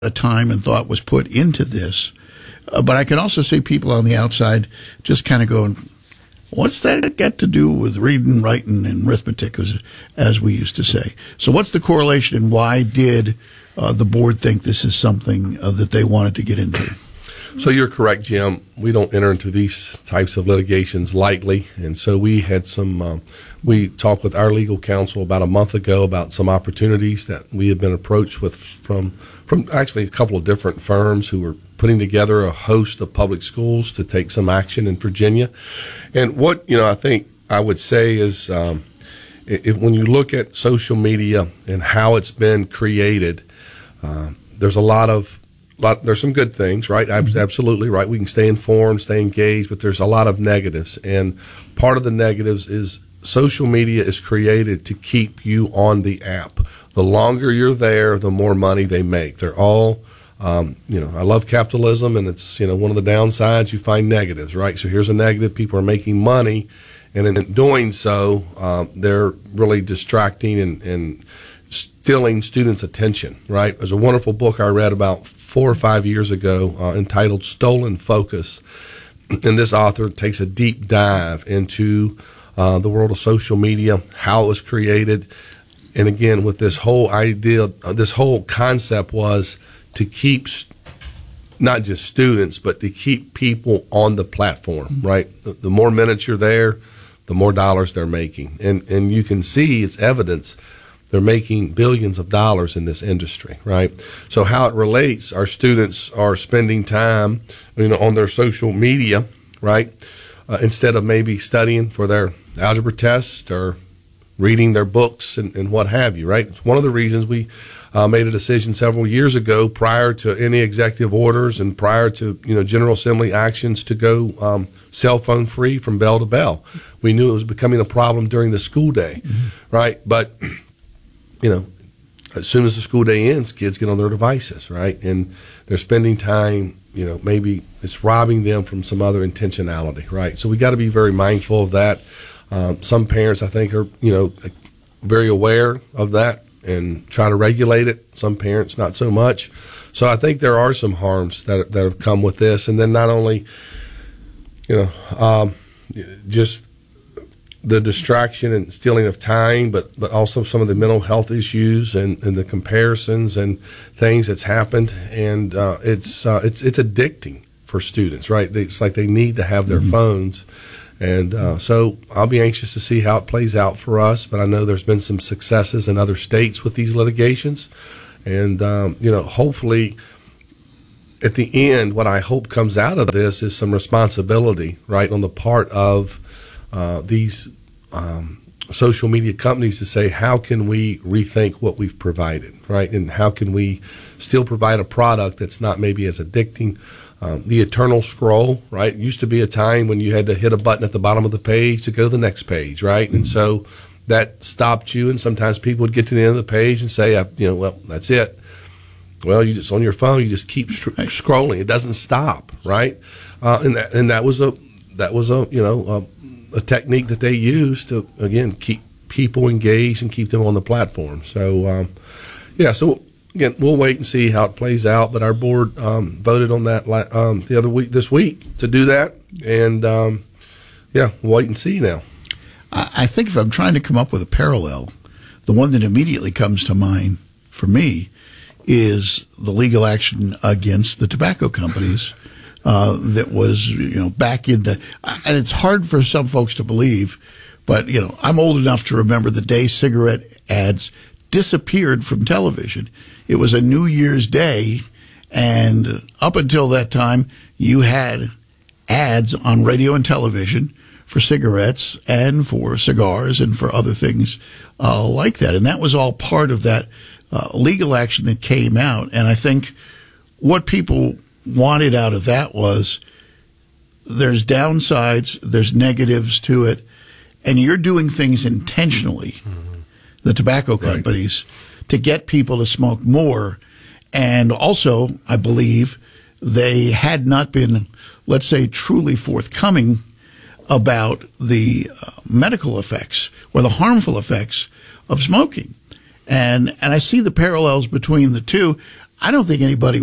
of time and thought was put into this. But I can also see people on the outside just kind of going, what's that got to do with reading, writing, and arithmetic, as we used to say? So what's the correlation, and why did the board think this is something that they wanted to get into? So you're correct, Jim. We don't enter into these types of litigations lightly, and so we had some. We talked with our legal counsel about a month ago about some opportunities that we had been approached with from actually a couple of different firms who were putting together a host of public schools to take some action in Virginia. And what I think I would say is, when you look at social media and how it's been created, there's there's some good things, right? Absolutely right. We can stay informed, stay engaged, but there's a lot of negatives. And part of the negatives is social media is created to keep you on the app. The longer you're there, the more money they make. They're all, I love capitalism, and it's, one of the downsides, you find negatives, right? So here's a negative. People are making money, and in doing so, they're really distracting and stealing students' attention, right? There's a wonderful book I read about 4 or 5 years ago entitled Stolen Focus. And this author takes a deep dive into the world of social media, how it was created. And again, with this whole idea, this whole concept was to keep not just students, but to keep people on the platform, right? The more minutes you're there, the more dollars they're making. And you can see it's evidence. They're making billions of dollars in this industry, right? So how it relates, our students are spending time, on their social media, right? Instead of maybe studying for their algebra test or reading their books and what have you, right? It's one of the reasons we made a decision several years ago, prior to any executive orders and prior to General Assembly actions, to go cell phone free from bell to bell. We knew it was becoming a problem during the school day, right? But as soon as the school day ends, kids get on their devices, right? And they're spending time, maybe it's robbing them from some other intentionality, right? So we got to be very mindful of that. Some parents, I think, are, very aware of that and try to regulate it. Some parents, not so much. So I think there are some harms that have come with this. And then not only, just the distraction and stealing of time, but also some of the mental health issues and the comparisons and things that's happened. And it's addicting for students, right? It's like they need to have their phones. And so I'll be anxious to see how it plays out for us. But I know there's been some successes in other states with these litigations. And, hopefully at the end, what I hope comes out of this is some responsibility, right, on the part of these social media companies to say, how can we rethink what we've provided, right? And how can we still provide a product that's not maybe as addicting? The eternal scroll, right? It used to be a time when you had to hit a button at the bottom of the page to go to the next page, right? And so that stopped you, and sometimes people would get to the end of the page and say, well, that's it. Well, you just on your phone, you just keep scrolling. It doesn't stop, right? And that was a technique that they used to, again, keep people engaged and keep them on the platform. So, so again, we'll wait and see how it plays out. But our board voted on that this week to do that. And, we'll wait and see now. I think if I'm trying to come up with a parallel, the one that immediately comes to mind for me is the legal action against the tobacco companies that was, back in the, and it's hard for some folks to believe, but, I'm old enough to remember the day cigarette ads disappeared from television. It was a New Year's Day, and up until that time, you had ads on radio and television for cigarettes and for cigars and for other things like that. And that was all part of that legal action that came out. And I think what people wanted out of that was there's downsides, there's negatives to it, and you're doing things intentionally, the tobacco companies, to get people to smoke more. And also, I believe they had not been, let's say, truly forthcoming about the medical effects or the harmful effects of smoking. And I see the parallels between the two. I don't think anybody